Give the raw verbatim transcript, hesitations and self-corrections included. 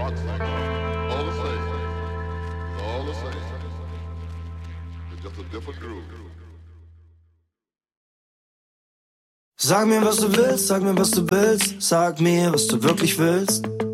rock singing. All the same. All the same. It's just a different groove. Sag mir, was du willst, sag mir, was du willst. Sag mir, was du wirklich willst.